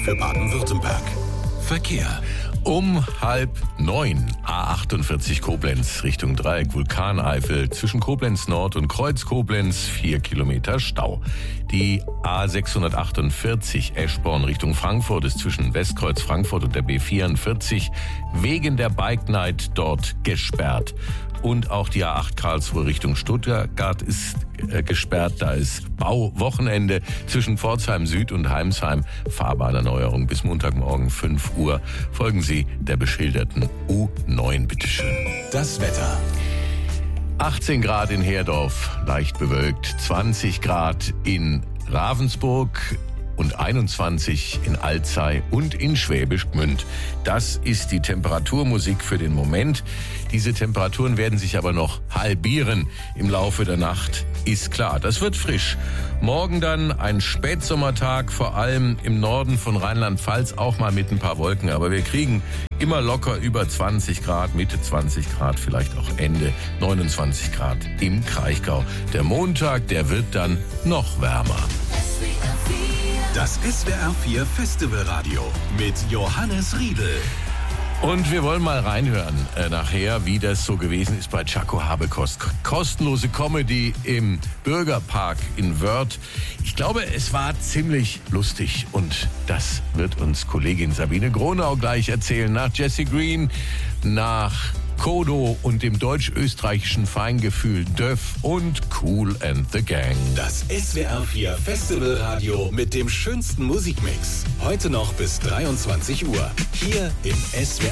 für Baden-Württemberg. Verkehr. Um 8:30 A48 Koblenz Richtung Dreieck Vulkaneifel. Zwischen Koblenz Nord und Kreuz Koblenz 4 Kilometer Stau. Die A648 Eschborn Richtung Frankfurt ist zwischen Westkreuz Frankfurt und der B44 wegen der Bike Night dort gesperrt. Und auch die A8 Karlsruhe Richtung Stuttgart ist gesperrt. Da ist Bauwochenende zwischen Pforzheim Süd und Heimsheim. Fahrbahnerneuerung bis Montagmorgen 5 Uhr. Folgen Sie der beschilderten U9, bitteschön. Das Wetter. 18 Grad in Herdorf, leicht bewölkt. 20 Grad in Ravensburg und 21 in Alzey und in Schwäbisch Gmünd. Das ist die Temperaturmusik für den Moment. Diese Temperaturen werden sich aber noch halbieren im Laufe der Nacht, ist klar. Das wird frisch. Morgen dann ein Spätsommertag, vor allem im Norden von Rheinland-Pfalz, auch mal mit ein paar Wolken. Aber wir kriegen immer locker über 20 Grad, Mitte 20 Grad, vielleicht auch Ende 29 Grad im Kraichgau. Der Montag, der wird dann noch wärmer. Das SWR 4 Festivalradio mit Johannes Riedel. Und wir wollen mal reinhören nachher, wie das so gewesen ist bei Jaco Habekost. Kostenlose Comedy im Bürgerpark in Wörth. Ich glaube, es war ziemlich lustig und das wird uns Kollegin Sabine Gronau gleich erzählen. Nach Jesse Green, nach Kodo und dem deutsch-österreichischen Feingefühl Döff und Kool and the Gang. Das SWR 4 Festivalradio mit dem schönsten Musikmix. Heute noch bis 23 Uhr. Hier im SWR